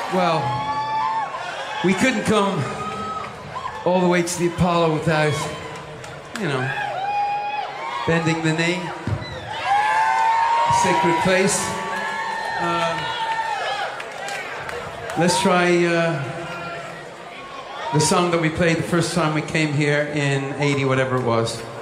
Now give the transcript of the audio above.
Well, we couldn't come all the way to the Apollo without, you know, bending the knee. Sacred place. Let's try the song that we played the first time we came here in 80, whatever it was.